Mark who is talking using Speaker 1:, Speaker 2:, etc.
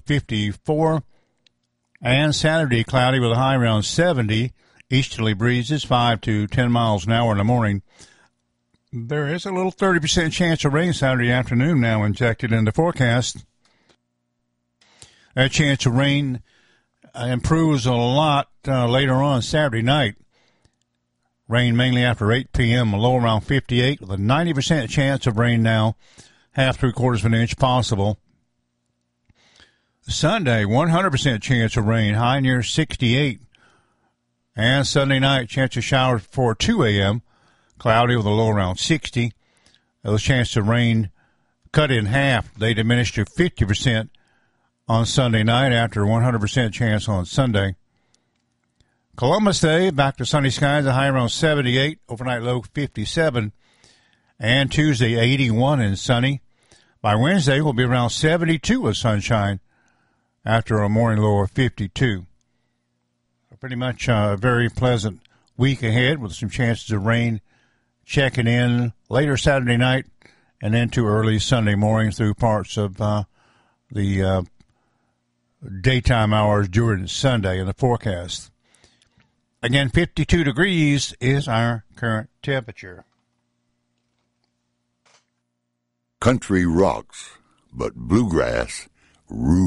Speaker 1: 54. And Saturday, cloudy with a high around 70. Easterly breezes 5 to 10 miles an hour in the morning. There is a little 30% chance of rain Saturday afternoon now injected in the forecast. That chance of rain improves a lot later on Saturday night. Rain mainly after 8 p.m., a low around 58 with a 90% chance of rain now, half 3/4 of an inch possible. Sunday, 100% chance of rain, high near 68. And Sunday night, chance of showers before 2 a.m., cloudy with a low around 60. Those chances of rain cut in half. They diminish to 50% on Sunday night after 100% chance on Sunday. Columbus Day, back to sunny skies, a high around 78, overnight low 57. And Tuesday, 81 and sunny. By Wednesday, we'll be around 72 with sunshine after a morning low of 52. Pretty much a very pleasant week ahead with some chances of rain checking in later Saturday night and into early Sunday morning through parts of the daytime hours during Sunday in the forecast. Again, 52 degrees is our current temperature.
Speaker 2: Country rocks, but bluegrass rules.